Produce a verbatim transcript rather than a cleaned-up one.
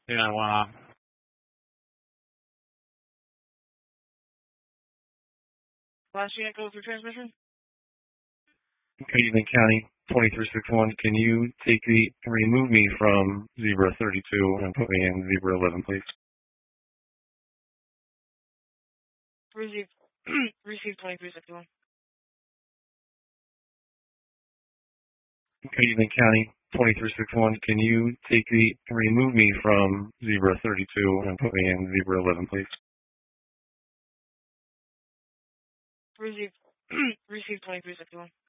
Yeah, wow. Last unit code for transmission? Cleveland County twenty-three sixty-one. Can you take the remove me from zebra thirty-two and put me in zebra eleven, please? Receive, receive twenty-three sixty-one. Cleveland County twenty-three sixty-one. Can you take the remove me from zebra thirty-two and put me in zebra eleven, please? Receive, receive twenty-three sixty-one.